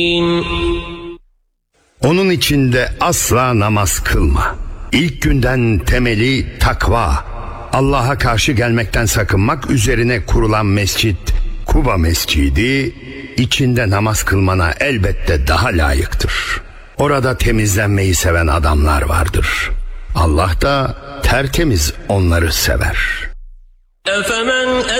Onun içinde asla namaz kılma. İlk günden temeli takva, Allah'a karşı gelmekten sakınmak üzerine kurulan mescit Kuba Mescidi, içinde namaz kılmana elbette daha layıktır. Orada temizlenmeyi seven adamlar vardır. Allah da tertemiz onları sever.